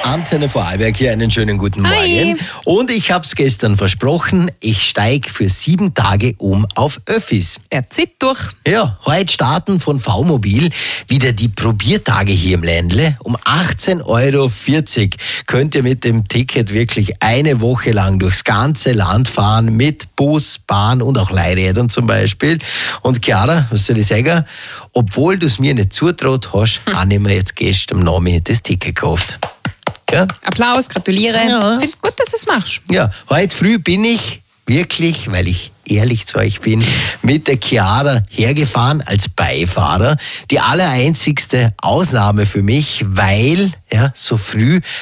Antenne Vorarlberg hier, einen schönen guten Hi. Morgen. Und ich habe es gestern versprochen, ich steige für 7 Tage auf Öffis. Er zieht durch. Ja, heute starten von V-Mobil wieder die Probiertage hier im Ländle. Um 18,40 € könnt ihr mit dem Ticket wirklich eine Woche lang durchs ganze Land fahren, mit Bus, Bahn und auch Leihrädern zum Beispiel. Und Chiara, was soll ich sagen? Obwohl du es mir nicht zutraut hast, habe ich mir jetzt gestern Nami das Ticket gekauft. Ja? Applaus, gratuliere. Ja. Find gut, dass du es machst. Ja, heute früh bin ich wirklich, weil ich ehrlich zu euch bin, mit der Chiara hergefahren als Beifahrer. Die allereinzigste Ausnahme für mich, weil so früh